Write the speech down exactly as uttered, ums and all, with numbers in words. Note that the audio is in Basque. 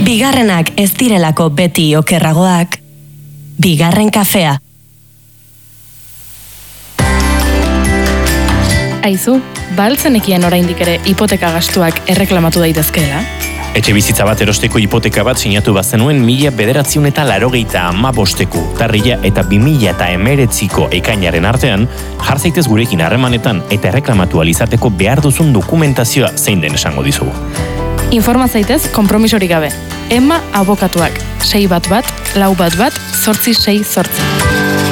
Bigarrenak ez direlako beti okerragoak. Bigarren kafea. Aizu, baltzenekien oraindik ere hipoteka gastuak erreklamatu daitezkeela? Etxe bizitza bat erosteko hipoteka bat sinatu bazenuen mila bederatziun eta larogeita ama bosteku, tarrila eta bi mila eta emeretziko ekainaren artean, jarzaitez gurekin harremanetan eta erreklamatu alizateko behar duzun dokumentazioa zein den esango dizugu. Informa zaitez konpromisorik gabe. Emma abokatuak, sei bat bat, lau bat bat, zortzi sei zortzi.